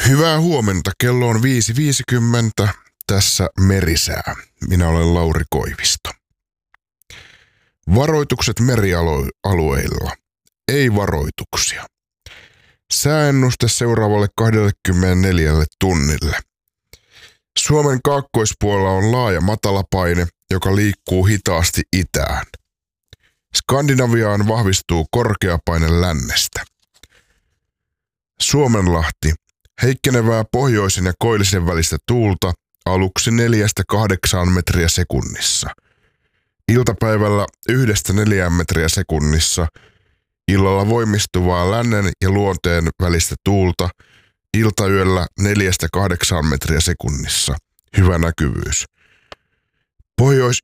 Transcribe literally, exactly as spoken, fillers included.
Hyvää huomenta. Kello on viisi viisikymmentä. Tässä Merisää. Minä olen Lauri Koivisto. Varoitukset merialueilla. Ei varoituksia. Sääennuste seuraavalle kaksikymmentäneljä tunnille. Suomen kaakkoispuolella on laaja matalapaine, joka liikkuu hitaasti itään. Skandinaviaan vahvistuu korkeapaine lännestä. Suomenlahti. Heikkenevää pohjoisen ja koillisen välistä tuulta aluksi neljästä kahdeksaan metriä sekunnissa. Iltapäivällä yhdestä neljään metriä sekunnissa. Illalla voimistuvaa lännen ja luonteen välistä tuulta. Iltayöllä neljästä kahdeksaan metriä sekunnissa. Hyvä näkyvyys. Pohjois-